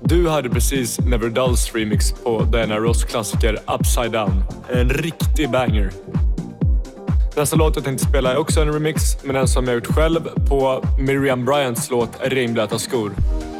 Du hade precis Never Dulls remix på Diana Ross-klassiker Upside Down. En riktig banger. Nästa låt jag tänkte spela är också en remix, men en som jag gjort själv på Miriam Bryants låt Regnblöta skor.